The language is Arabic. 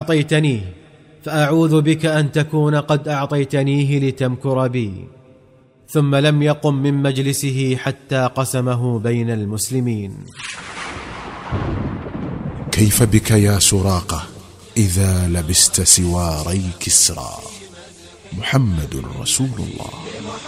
أعطيتنيه، فأعوذ بك أن تكون قد أعطيتنيه لتمكر بي. ثم لم يقم من مجلسه حتى قسمه بين المسلمين. كيف بك يا سراقة إذا لبست سواري كسرى؟ محمد رسول الله.